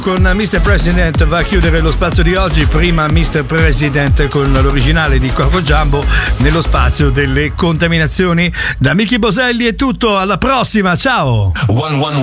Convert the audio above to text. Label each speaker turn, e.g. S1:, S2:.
S1: Con Mr. President va a chiudere lo spazio di oggi. Prima Mr. President con l'originale di Coco Jumbo nello spazio delle contaminazioni. Da Mickey Boselli è tutto, alla prossima, ciao!